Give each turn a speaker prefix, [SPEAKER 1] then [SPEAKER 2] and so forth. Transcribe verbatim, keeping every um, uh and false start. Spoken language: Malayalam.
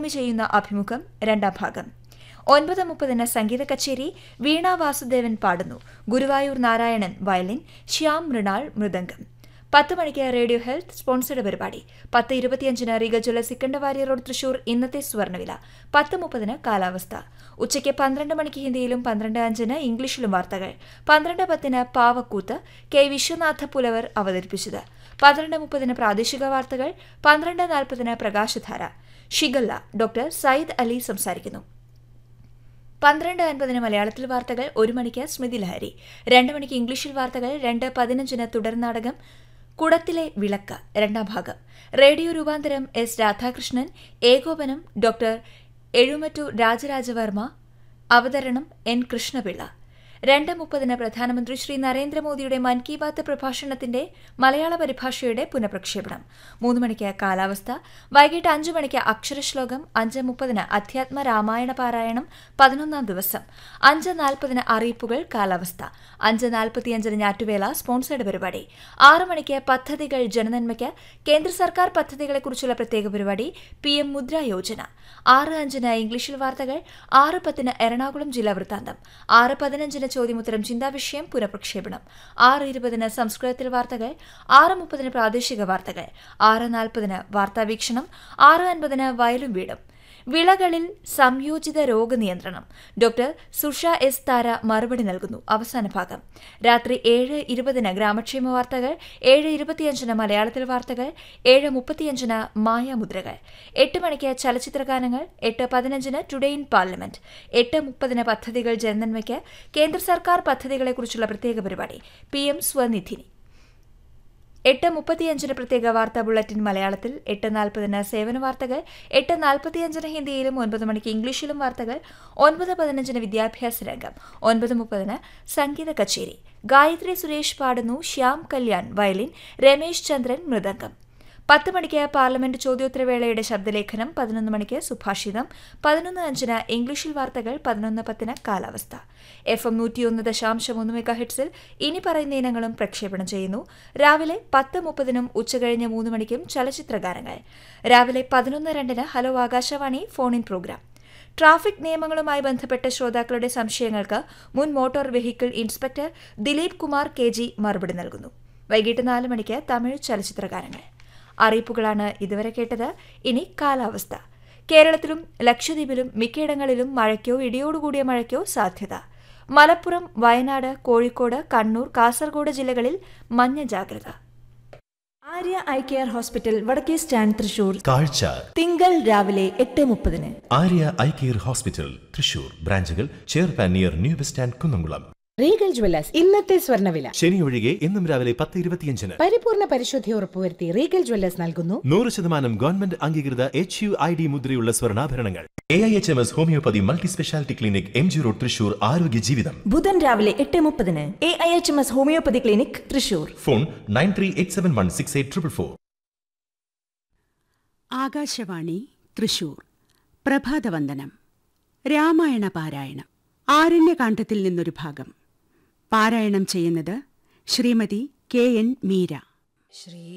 [SPEAKER 1] പൗർണമി ചെയ്യുന്ന അഭിമുഖം രണ്ടാം ഭാഗം. ഒൻപത് മുപ്പതിന് സംഗീത കച്ചേരി. വീണ വാസുദേവൻ പാടുന്നു. ഗുരുവായൂർ നാരായണൻ വയലിൻ, ശ്യാം മൃണാൾ മൃദംഗം. പത്ത് മണിക്ക് റേഡിയോ ഹെൽത്ത് സ്പോൺസർഡ് പരിപാടി. പത്ത് ഇരുപത്തിയഞ്ചിന് റീഗൽ ജ്വല്ലേഴ്സ് സിക്കണ്ടവാരി റോഡ് തൃശൂർ ഇന്നത്തെ സ്വർണ്ണവില. പത്ത് മുപ്പതിന് കാലാവസ്ഥ. ഉച്ചയ്ക്ക് പന്ത്രണ്ട് മണിക്ക് ഹിന്ദിയിലും പന്ത്രണ്ട് അഞ്ചിന് ഇംഗ്ലീഷിലും വാർത്തകൾ. പന്ത്രണ്ട് പത്തിന് പാവക്കൂത്ത് കെ വിശ്വനാഥ പുലവർ അവതരിപ്പിച്ചത്. പന്ത്രണ്ട് മുപ്പതിന് പ്രാദേശിക വാർത്തകൾ. പന്ത്രണ്ട് നാൽപ്പതിന് പ്രകാശധാര. ഷിഗല്ല ഡോക്ടർ സയ്യിദ് അലി സംസാരിക്കുന്നു. പന്ത്രണ്ട് അൻപതിന് മലയാളത്തിൽ വാർത്തകൾ. ഒരു മണിക്ക് സ്മൃതി ലഹരി. രണ്ട് മണിക്ക് ഇംഗ്ലീഷിൽ വാർത്തകൾ. രണ്ട് പതിനഞ്ചിന് തുടർനാടകം കുടത്തിലെ വിളക്ക് രണ്ടാം ഭാഗം. റേഡിയോ രൂപാന്തരം എസ് രാധാകൃഷ്ണൻ. ഏകോപനം ഡോക്ടർ എഴുമറ്റു രാജരാജവർമ്മ. അവതരണം എൻ കൃഷ്ണപിള്ള. രണ്ട് മുപ്പതിന് പ്രധാനമന്ത്രി ശ്രീ നരേന്ദ്രമോദിയുടെ മൻ കി ബാത്ത് പ്രഭാഷണത്തിന്റെ മലയാള പരിഭാഷയുടെ പുനഃപ്രക്ഷേപണം. മൂന്ന് മണിക്ക് കാലാവസ്ഥ. വൈകിട്ട് അഞ്ചു മണിക്ക് അക്ഷരശ്ലോകം. അഞ്ച് മുപ്പതിന് അധ്യാത്മ രാമായണ പാരായണം പതിനൊന്നാം ദിവസം. അഞ്ച് നാൽപ്പതിന് അറിയിപ്പുകൾ കാലാവസ്ഥ. അഞ്ച് നാൽപ്പത്തിയഞ്ചിന് ഞാറ്റുവേല സ്പോൺസേഡ് പരിപാടി. ആറ് മണിക്ക് പദ്ധതികൾ ജനനന്മയ്ക്ക് കേന്ദ്ര സർക്കാർ പദ്ധതികളെക്കുറിച്ചുള്ള പ്രത്യേക പരിപാടി പി എം മുദ്ര യോജന. ആറ് അഞ്ചിന് ഇംഗ്ലീഷിൽ വാർത്തകൾ. ആറ് പത്തിന് എറണാകുളം ജില്ലാ വൃത്താന്തം. ആറ് പതിനഞ്ചിന് ചോദ്യമുത്തരം ചിന്താവിഷയം പുനഃപ്രക്ഷേപണം. ആറ് ഇരുപതിന് സംസ്കൃതത്തിൽ വാർത്തകൾ. ആറ് മുപ്പതിന് പ്രാദേശിക വാർത്തകൾ. ആറ് നാൽപ്പതിന് വാർത്താവീക്ഷണം. ആറ് അൻപതിന് വയലും വീടും. വിളകളിൽ സംയോജിത രോഗനിയന്ത്രണം ഡോക്ടർ സുഷ എസ് താര മറുപടി നൽകുന്നു. അവസാന ഭാഗം. രാത്രി ഏഴ് ഇരുപതിന് ഗ്രാമക്ഷേമ വാർത്തകൾ. ഏഴ് ഇരുപത്തിയഞ്ചിന് മലയാളത്തിൽ വാർത്തകൾ. ഏഴ് മുപ്പത്തിയഞ്ചിന് മായാമുദ്രകൾ. എട്ട് മണിക്ക് ചലച്ചിത്രഗാനങ്ങൾ. എട്ട് പതിനഞ്ചിന് ടുഡേ ഇൻ പാർലമെന്റ്. എട്ട് മുപ്പതിന് പദ്ധതികൾ ജനനന്മയ്ക്ക് കേന്ദ്ര സർക്കാർ പദ്ധതികളെക്കുറിച്ചുള്ള പ്രത്യേക പരിപാടി പി എം സ്വനിധി. എട്ട് മുപ്പത്തിയഞ്ചിന് പ്രത്യേക വാർത്താ ബുള്ളറ്റിൻ മലയാളത്തിൽ. എട്ട് നാൽപ്പതിന് സേവന വാർത്തകൾ. എട്ട് നാൽപ്പത്തിയഞ്ചിന് ഹിന്ദിയിലും ഒൻപത് മണിക്ക് ഇംഗ്ലീഷിലും വാർത്തകൾ. ഒൻപത് പതിനഞ്ചിന് വിദ്യാഭ്യാസ രംഗം. ഒൻപത് മുപ്പതിന് സംഗീത കച്ചേരി. ഗായത്രി സുരേഷ് പാടുന്നു. ശ്യാം കല്യാൺ വയലിൻ, രമേശ് ചന്ദ്രൻ മൃദംഗം. പത്ത് മണിക്ക് പാർലമെന്റ് ചോദ്യോത്തരവേളയുടെ ശബ്ദലേഖനം. പതിനൊന്ന് മണിക്ക് സുഭാഷിതം. പതിനൊന്ന് അഞ്ചിന് ഇംഗ്ലീഷിൽ വാർത്തകൾ. പതിനൊന്ന് പത്തിന് കാലാവസ്ഥ. എഫ് എം നൂറ്റിയൊന്ന് ദശാംശം ഒന്ന് മെഗാ ഹെഡ്സിൽ ഇനി പറയുന്ന ഇനങ്ങളും പ്രക്ഷേപണം ചെയ്യുന്നു. രാവിലെ പത്ത് മുപ്പതിനും ഉച്ചകഴിഞ്ഞ് മൂന്ന് മണിക്കും ചലച്ചിത്രഗാനങ്ങൾ. രാവിലെ പതിനൊന്ന് രണ്ടിന് hello Akashvani phone in programme. Traffic നിയമങ്ങളുമായി ബന്ധപ്പെട്ട ശ്രോതാക്കളുടെ സംശയങ്ങൾക്ക് മുൻ motor vehicle inspector Dileep Kumar K G മറുപടി നൽകുന്നു. വൈകിട്ട് നാല് മണിക്ക് തമിഴ് ചലച്ചിത്രഗാനങ്ങൾ. അറിയിപ്പുകളാണ് ഇതുവരെ കേട്ടത്. ഇനി കാലാവസ്ഥ. കേരളത്തിലും ലക്ഷദ്വീപിലും മിക്കയിടങ്ങളിലും മഴയ്ക്കോ ഇടിയോടുകൂടിയ മഴയ്ക്കോ സാധ്യത. മലപ്പുറം, വയനാട്, കോഴിക്കോട്, കണ്ണൂർ, കാസർഗോഡ് ജില്ലകളിൽ മഞ്ഞ ജാഗ്രത. ആര്യ ഐ കെയർ ഹോസ്പിറ്റൽ, വടക്കേ സ്റ്റാൻഡ്, തൃശൂർ.
[SPEAKER 2] കാഴ്ച
[SPEAKER 1] തിങ്കൾ രാവിലെ എട്ട് മുപ്പതിന്.
[SPEAKER 2] Arya eye care hospital Thrissur. ബ്രാഞ്ചുകൾ ചേർപ്പാൻ near new bus stand, Kunnamkulam.
[SPEAKER 3] Regal Jewellers ഇന്നത്തെ സ്വർണ്ണവില.
[SPEAKER 2] ശനി ഒഴികെ ഇന്നും രാവിലെ പത്ത് ഇരുപത്തിയഞ്ചിന്
[SPEAKER 3] പരിപൂർണ പരിശുദ്ധി ഉറപ്പുവരുത്തി റീഗൽ ജ്വല്ലേഴ്സ് നൽകുന്നു
[SPEAKER 2] നൂറ് ശതമാനം ഗവൺമെന്റ് അംഗീകൃത എച്ച് യു ഐ ഡി മുദ്രയുള്ള സ്വർണ്ണാഭരണങ്ങൾ. A I H M S homeopathy multi speciality clinic, M G road, Thrissur. ആരോഗ്യ ജീവിതം
[SPEAKER 1] ബുധൻ രാവിലെ എട്ട് മുപ്പതിന് A I H M S homeopathy clinic, Thrissur.
[SPEAKER 2] Phone nine three eight seven one six eight triple four.
[SPEAKER 4] Akashvani Thrissur. പ്രഭാതവന്ദനം. Ramayana പാരായണം. ആരണ്യകാണ്ഡത്തിൽ നിന്നൊരു ഭാഗം. പാരായണം ചെയ്യുന്നത് ശ്രീമതി കെ എൻ മീര.